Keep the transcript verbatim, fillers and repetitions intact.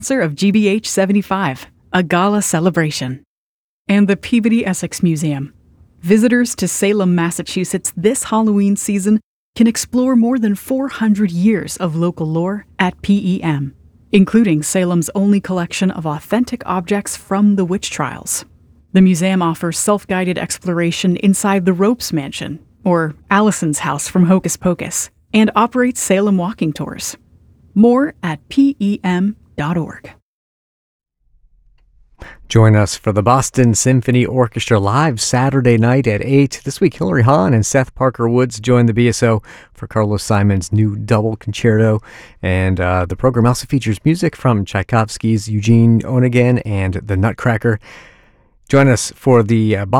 Sponsor of G B H seventy-five, a gala celebration. And the Peabody Essex Museum. Visitors to Salem, Massachusetts this Halloween season can explore more than four hundred years of local lore at P E M, including Salem's only collection of authentic objects from the witch trials. The museum offers self-guided exploration inside the Ropes Mansion, or Allison's house from Hocus Pocus, and operates Salem walking tours. More at P E M dot org. Join us for the Boston Symphony Orchestra live Saturday night at eight. This week, Hilary Hahn and Seth Parker Woods join the B S O for Carlos Simon's new double concerto. And uh, the program also features music from Tchaikovsky's Eugene Onegin and the Nutcracker. Join us for the uh,